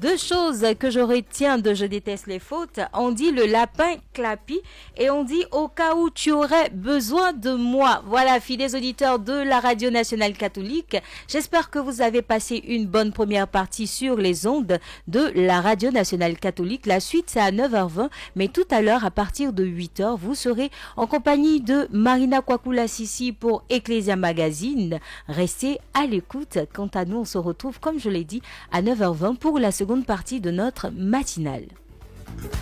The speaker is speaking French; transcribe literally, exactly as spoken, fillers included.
deux choses que je retiens de Je déteste les fautes. On dit le lapin clapi et on dit au cas où tu aurais besoin de moi. Voilà, fidèles auditeurs de la Radio Nationale Catholique. J'espère que vous avez passé une bonne première partie sur les ondes de la Radio Nationale Catholique. La suite, c'est à neuf heures vingt, mais tout à l'heure, à partir de huit heures, vous serez en compagnie de Marina Kwakula-Sissi pour Ecclesia Magazine. Restez à l'écoute. Quant à nous, on se retrouve, comme je l'ai dit, à neuf heures vingt pour la seconde partie de notre matinale.